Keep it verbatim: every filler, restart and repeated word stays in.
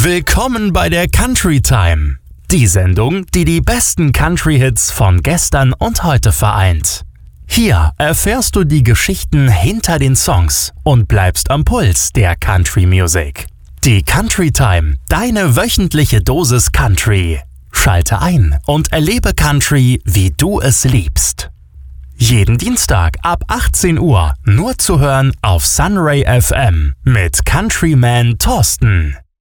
Willkommen bei der Country Time, die Sendung, die die besten Country-Hits von gestern und heute vereint. Hier erfährst du die Geschichten hinter den Songs und bleibst am Puls der Country Music. Die Country Time, deine wöchentliche Dosis Country. Schalte ein und erlebe Country, wie du es liebst. Jeden Dienstag ab achtzehn Uhr nur zu hören auf Sunray F M mit Countryman Thorsten.